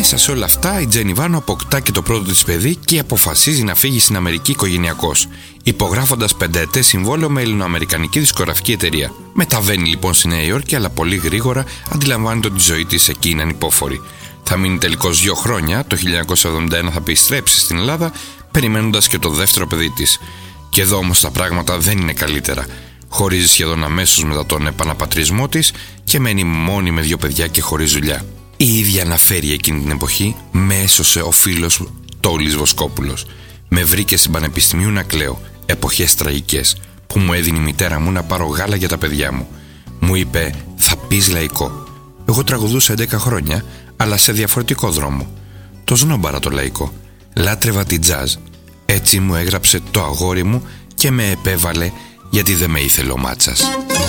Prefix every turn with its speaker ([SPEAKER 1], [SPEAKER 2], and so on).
[SPEAKER 1] Μέσα σε όλα αυτά, η Τζένι Βάνο αποκτά και το πρώτο της παιδί και αποφασίζει να φύγει στην Αμερική οικογενειακώς, υπογράφοντας 5ετές συμβόλαιο με ελληνοαμερικανική δισκογραφική εταιρεία. Μεταβαίνει λοιπόν στη Νέα Υόρκη, αλλά πολύ γρήγορα αντιλαμβάνεται ότι η ζωή της εκεί είναι ανυπόφορη. Θα μείνει τελικώς 2 χρόνια, το 1971 θα επιστρέψει στην Ελλάδα, περιμένοντας και το δεύτερο παιδί της. Και εδώ όμως τα πράγματα δεν είναι καλύτερα. Χωρίζει σχεδόν αμέσως μετά τον επαναπατρισμό της και μένει μόνη με 2 παιδιά και χωρίς δουλειά. Η ίδια αναφέρει εκείνη την εποχή: με έσωσε ο φίλος Τόλης Βοσκόπουλος. Με βρήκε στην Πανεπιστημίου να κλαίω, εποχές τραγικές, που μου έδινε η μητέρα μου να πάρω γάλα για τα παιδιά μου. Μου είπε: θα πεις λαϊκό. Εγώ τραγουδούσα 11 χρόνια, αλλά σε διαφορετικό δρόμο. Το σνόμπαρα το λαϊκό. Λάτρευα τη τζάζ. Έτσι μου έγραψε το αγόρι μου και με επέβαλε, γιατί δεν με ήθελε ο Μάτσας.